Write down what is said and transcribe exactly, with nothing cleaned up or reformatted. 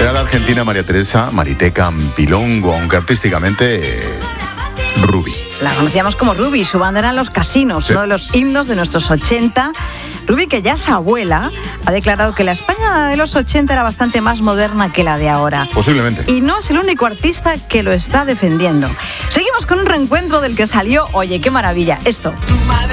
Era la argentina María Teresa Marité Campilongo, aunque artísticamente eh, Ruby. La conocíamos como Ruby, su banda eran Los Casinos, sí. Uno de los himnos de nuestros ochenta. Ruby, que ya es abuela, ha declarado que la España de los ochenta era bastante más moderna que la de ahora. Posiblemente. Y no es el único artista que lo está defendiendo. Seguimos con un reencuentro del que salió, oye, qué maravilla, esto. Tu madre